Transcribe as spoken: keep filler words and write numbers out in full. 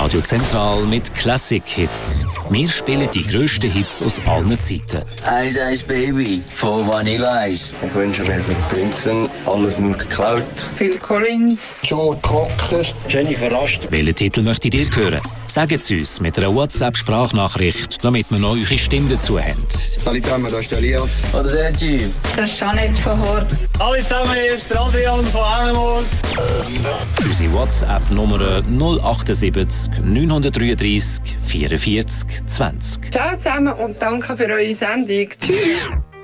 Radio Zentral mit Classic Hits. Wir spielen die grössten Hits aus allen Zeiten. Ice Ice Baby von Vanilla Ice. Ich wünsche mir von Prinzen alles nur geklaut. Phil Collins. Joe Cocker. Jennifer Rast. Welchen Titel möchtet ihr hören? Sagt es uns mit einer WhatsApp-Sprachnachricht, damit wir noch eure Stimme dazu haben. Hallo zusammen, da ist der Elias. Oder der G. Das ist Jeanette von Horb. Hallo zusammen, hier ist der Adrian von Hemmermund. Unsere WhatsApp-Nummer null achtundsiebzig neunhundertdreiunddreißig vierundvierzig zwanzig. Ciao zusammen und danke für eure Sendung. Tschüss.